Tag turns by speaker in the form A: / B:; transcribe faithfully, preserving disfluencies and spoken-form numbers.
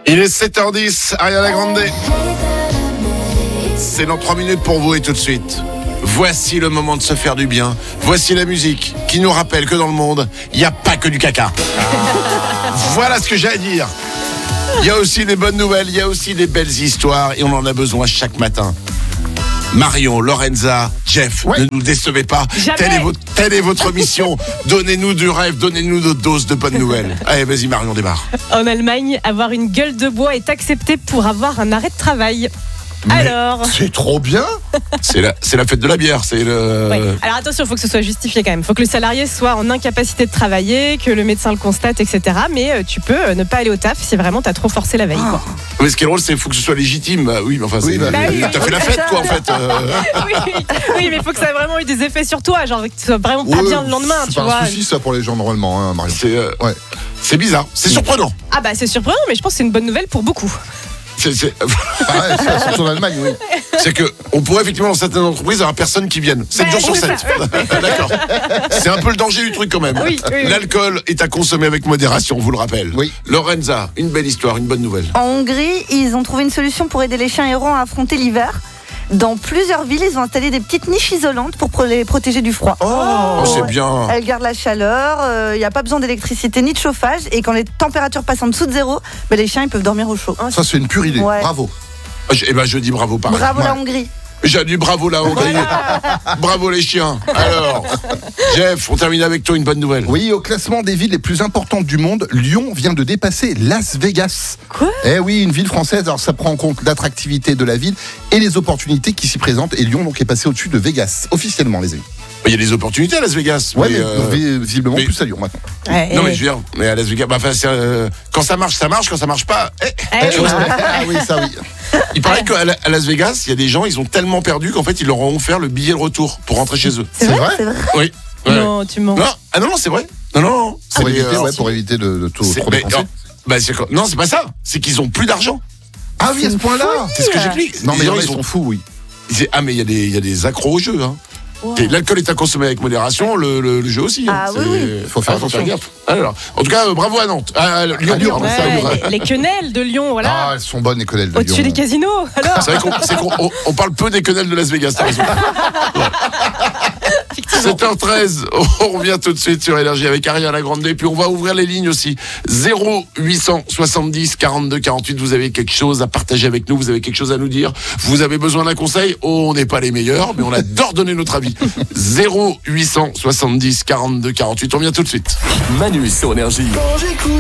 A: Il est sept heures dix, Ariana Grande. C'est dans trois minutes pour vous et tout de suite. Voici le moment de se faire du bien. Voici la musique qui nous rappelle que dans le monde, il n'y a pas que du caca. Voilà ce que j'ai à dire. Il y a aussi des bonnes nouvelles, il y a aussi des belles histoires et on en a besoin chaque matin. Marion, Lorenza, Jeff, ouais. Ne nous décevez pas. Telle est, votre, telle est votre mission. Donnez-nous du rêve, donnez-nous notre dose de bonnes nouvelles. Allez, vas-y Marion, démarre.
B: En Allemagne, avoir une gueule de bois est accepté pour avoir un arrêt de travail.
A: Mais
B: Alors
A: c'est trop bien. C'est la, c'est la fête de la bière, c'est le...
B: Ouais. Alors attention, il faut que ce soit justifié quand même. Il faut que le salarié soit en incapacité de travailler, que le médecin le constate, et cetera. Mais euh, tu peux euh, ne pas aller au taf si vraiment t'as trop forcé la veille. Quoi.
A: Mais ce qui est drôle, c'est qu'il faut que ce soit légitime. Bah, oui, mais enfin,
C: oui,
A: c'est,
C: bah,
B: bah, oui,
A: t'as
B: oui,
A: fait la fête, quoi, en fait. Euh...
B: oui, oui, oui, mais il faut que ça ait vraiment eu des effets sur toi. Genre que tu sois vraiment pas
C: ouais,
B: bien le lendemain,
C: c'est
B: tu
C: pas
B: vois.
C: un souci, ça, pour les gens, normalement, hein, Marion.
A: C'est, euh,
C: ouais.
A: c'est bizarre, c'est surprenant.
B: Ah bah c'est surprenant, mais je pense que c'est une bonne nouvelle pour beaucoup.
A: C'est, c'est...
C: Ah ouais, c'est surtout en Allemagne, oui.
A: C'est que on pourrait effectivement dans certaines entreprises avoir personne qui vienne. sept
B: Ouais,
A: jours sur
B: c'est
A: sept.
B: ça.
A: D'accord. C'est un peu le danger du truc quand même.
B: Oui, oui, oui.
A: L'alcool est à consommer avec modération, on vous le rappelle.
C: Oui.
A: Lorenza, une belle histoire, une bonne nouvelle.
D: En Hongrie, ils ont trouvé une solution pour aider les chiens errants à affronter l'hiver. Dans plusieurs villes, ils ont installé des petites niches isolantes pour pro- les protéger du froid.
A: Oh, c'est
D: Ouais.
A: bien.
D: Elles gardent la chaleur, il n'y a pas besoin d'électricité ni de chauffage. Et quand les températures passent en dessous de zéro, ben les chiens ils peuvent dormir au chaud.
C: Ça, c'est une pure idée.
D: Ouais.
C: Bravo.
A: Eh ben je dis bravo pareil.
D: Bravo la
C: Ouais.
D: Hongrie.
A: J'ai dit bravo la Hongrie. Bravo les chiens. Alors, Jeff, on termine avec toi une bonne nouvelle.
C: Oui, au classement des villes les plus importantes du monde, Lyon vient de dépasser Las Vegas.
B: Quoi ?
C: Eh oui, une ville française, alors ça prend en compte l'attractivité de la ville et les opportunités qui s'y présentent. Et Lyon donc est passé au-dessus de Vegas, officiellement les amis.
A: Il y a des opportunités à Las Vegas.
C: Ouais,
A: mais,
C: mais,
A: euh,
C: vi- visiblement
A: mais-
C: plus à Lyon maintenant.
B: Ouais,
A: Non
B: et-
A: mais je veux dire, mais à Las Vegas, bah, enfin, c'est, euh, quand ça marche, ça marche, quand ça marche pas, eh,
B: Eh
A: tu
B: oui.
A: respectes.
C: Ah oui, ça oui.
A: Il paraît qu'à La- à Las Vegas, il y a des gens, ils ont tellement perdu qu'en fait, ils leur ont offert le billet de retour pour rentrer chez eux.
D: C'est
C: C'est
D: vrai,
C: vrai
D: c'est vrai.
A: Oui. Ouais.
B: Non, tu mens.
A: Non, ah non, non, c'est vrai. Non, non, non.
C: Pour
A: C'est,
C: éviter,
A: euh,
C: ouais, pour éviter de, de tout
A: c'est-
C: trop
A: mais,
C: dépenser.
A: non, bah, c'est, quoi- non, c'est pas ça. C'est qu'ils ont plus d'argent.
C: Ah oui, à ce point-là.
A: C'est ce que j'explique.
C: Non,
A: Les
C: mais
A: gens,
C: là, ils
A: ils
C: sont
A: ont-
C: fous, oui.
A: c'est- Ah, mais il y a des, il y a des accros au jeu, hein.
B: Wow.
A: Et l'alcool est à consommer avec modération, le, le, le jeu aussi. hein.
D: Ah oui,
A: C'est-
D: oui.
C: Faut faire
A: ah,
C: attention.
A: gaffe. Alors, en tout cas, euh, bravo à Nantes. Ah, à Lyon,
C: À Lyon,
A: pardon,
B: Ouais,
A: ça, Lyon.
B: les, les quenelles de Lyon,
C: Ah,
B: voilà.
C: elles sont bonnes, les quenelles de
B: Au-dessus
C: Lyon.
B: des casinos, alors.
A: C'est vrai qu'on c'est qu'on- on, on parle peu des quenelles de Las Vegas, t'as raison. sept heures treize, on revient tout de suite sur Énergie avec Ariana Grande, puis on va ouvrir les lignes aussi. zéro huit cent soixante-dix quarante-deux quarante-huit, vous avez quelque chose à partager avec nous, vous avez quelque chose à nous dire, vous avez besoin d'un conseil, oh, on n'est pas les meilleurs, mais on adore donner notre avis. zéro huit cent soixante-dix quarante-deux quarante-huit, on revient tout de suite.
E: Manu sur Énergie.